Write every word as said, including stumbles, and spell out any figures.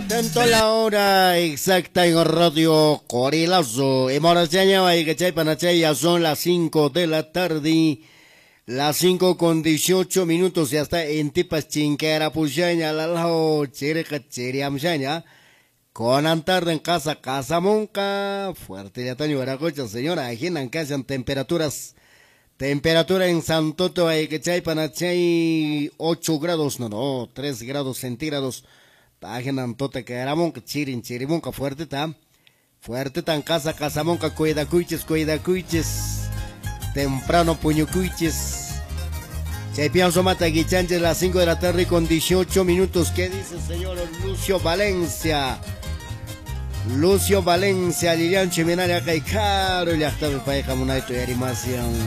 Atento a la hora exacta en Radio Corilazo. En Morachaña, y que chay panachay, ya son las cinco de la tarde. Las cinco con dieciocho minutos. Ya está en Tipas Chinquera Puchaña, la lao, chirica chiriamchaña. Con antarde en casa, casa monca. Fuerte ya taño veracocha, señora. Ajinan que hacen temperaturas. Temperatura en Santoto, hay que chay panachay, ocho grados, no, no, tres grados centígrados. Tajenan tote que era monca, chirin, chirimonca, fuerte ta. Fuerte tan casa, casa monca, cuida cuiches, cuida cuiches. Temprano puño cuiches. Chay pienso mata guichanches, las cinco de la tarde con dieciocho minutos. ¿Qué dice el señor Lucio Valencia? Lucio Valencia, Lilian Chimenaria, Caicaro, y ya está el país, como una de tu animación.